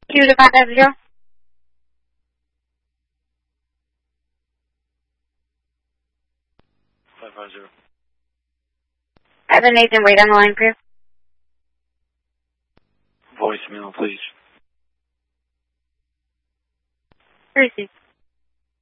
Q to 550. I have an agent wait on the line for you. Voicemail, please. Receive.